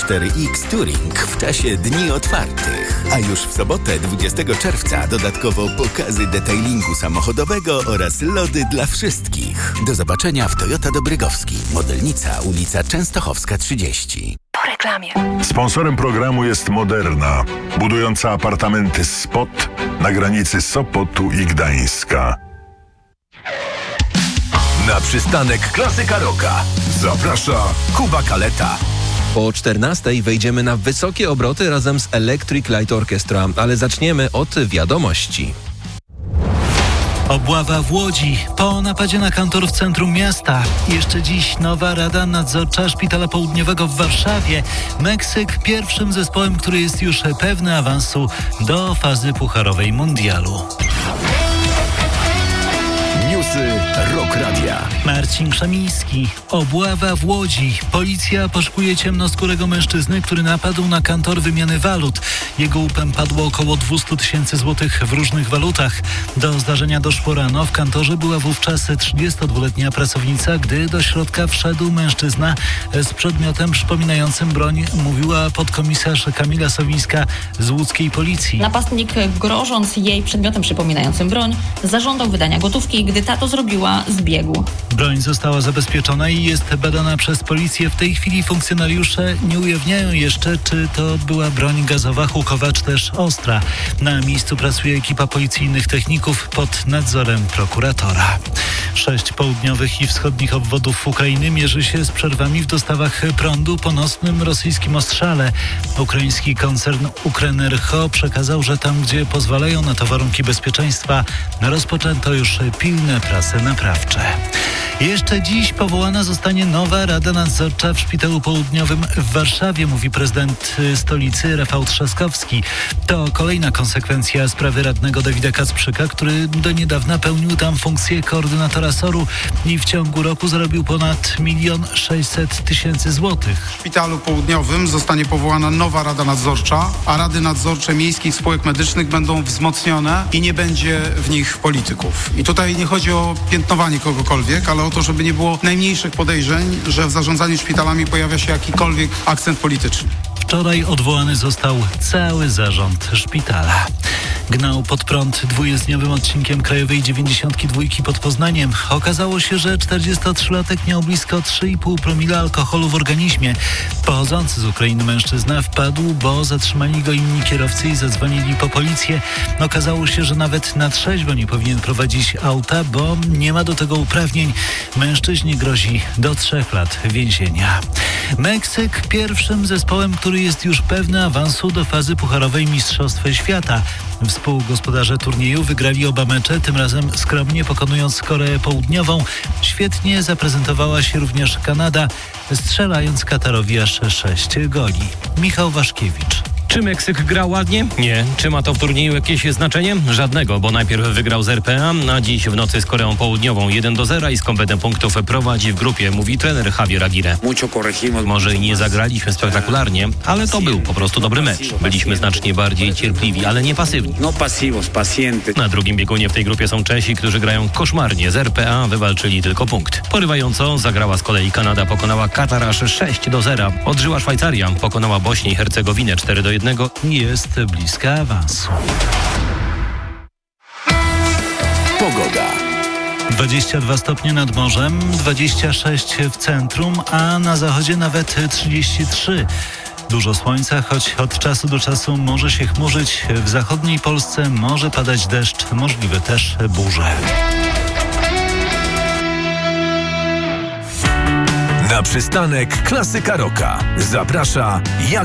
4X Touring w czasie dni otwartych. A już w sobotę 20 czerwca dodatkowo pokazy detailingu samochodowego oraz lody dla wszystkich. Do zobaczenia w Toyota Dobrygowski. Modelnica, ulica Częstochowska 30. Po reklamie. Sponsorem programu jest Moderna, budująca apartamenty Spot na granicy Sopotu i Gdańska. Na przystanek Klasyka Rocka zaprasza Kuba Kaleta. Po 14:00 wejdziemy na wysokie obroty razem z Electric Light Orchestra, ale zaczniemy od wiadomości. Obława w Łodzi. Po napadzie na kantor w centrum miasta. Jeszcze dziś nowa Rada Nadzorcza Szpitala Południowego w Warszawie. Meksyk pierwszym zespołem, który jest już pewny awansu do fazy pucharowej mundialu. Newsy Rock Radia. Marcin Krzemiński. Obława w Łodzi. Policja poszukuje ciemnoskórego mężczyzny, który napadł na kantor wymiany walut. Jego łupem padło około 200 000 złotych w różnych walutach. Do zdarzenia doszło rano. W kantorze była wówczas 32-letnia pracownica, gdy do środka wszedł mężczyzna z przedmiotem przypominającym broń, mówiła podkomisarz Kamila Sowińska z łódzkiej policji. Napastnik, grożąc jej przedmiotem przypominającym broń, zażądał wydania gotówki, gdy ta to zrobiła, zbiegł. Broń została zabezpieczona i jest badana przez policję. W tej chwili funkcjonariusze nie ujawniają jeszcze, czy to była broń gazowa, hukowa, czy też ostra. Na miejscu pracuje ekipa policyjnych techników pod nadzorem prokuratora. 6 południowych i wschodnich obwodów Ukrainy mierzy się z przerwami w dostawach prądu po nocnym rosyjskim ostrzale. Ukraiński koncern Ukrenergo przekazał, że tam, gdzie pozwalają na to warunki bezpieczeństwa, rozpoczęto już pilne prace naprawcze. Jeszcze dziś powołana zostanie nowa Rada Nadzorcza w Szpitalu Południowym w Warszawie, mówi prezydent stolicy Rafał Trzaskowski. To kolejna konsekwencja sprawy radnego Dawida Kacprzyka, który do niedawna pełnił tam funkcję koordynatora SOR-u i w ciągu roku zarobił ponad 1 600 000 złotych. W Szpitalu Południowym zostanie powołana nowa Rada Nadzorcza, a Rady Nadzorcze Miejskich Spółek Medycznych będą wzmocnione i nie będzie w nich polityków. I tutaj nie chodzi o piętnowanie kogokolwiek, ale o to, żeby nie było najmniejszych podejrzeń, że w zarządzaniu szpitalami pojawia się jakikolwiek akcent polityczny. Wczoraj odwołany został cały zarząd szpitala. Gnał pod prąd dwujezdniowym odcinkiem Krajowej 92 pod Poznaniem. Okazało się, że 43-latek miał blisko 3,5 promila alkoholu w organizmie. Pochodzący z Ukrainy mężczyzna wpadł, bo zatrzymali go inni kierowcy i zadzwonili po policję. Okazało się, że nawet na trzeźwo nie powinien prowadzić auta, bo nie ma do tego uprawnień. Mężczyźnie grozi do 3 lat więzienia. Meksyk pierwszym zespołem, który jest już pewny awansu do fazy pucharowej Mistrzostw Świata. Współgospodarze turnieju wygrali oba mecze, tym razem skromnie pokonując Koreę Południową. Świetnie zaprezentowała się również Kanada, strzelając Katarowi aż 6 goli. Michał Waszkiewicz. Czy Meksyk gra ładnie? Nie. Czy ma to w turnieju jakieś znaczenie? Żadnego, bo najpierw wygrał z RPA, a dziś w nocy z Koreą Południową 1-0 i z kompletem punktów prowadzi w grupie, mówi trener Javier Aguirre. Może i nie zagraliśmy spektakularnie, ale to był po prostu dobry mecz. Byliśmy znacznie bardziej cierpliwi, ale nie pasywni. Na drugim biegunie w tej grupie są Czesi, którzy grają koszmarnie. Z RPA wywalczyli tylko punkt. Porywająco zagrała z kolei Kanada, pokonała Katar aż 6-0. Odżyła Szwajcaria, pokonała Bośnię i Hercegowinę 4-1. Jest bliska awansu. Pogoda. 22 stopnie nad morzem, 26 w centrum, a na zachodzie nawet 33. Dużo słońca, choć od czasu do czasu może się chmurzyć. W zachodniej Polsce może padać deszcz, możliwe też burze. Na przystanek Klasyka Rocka zaprasza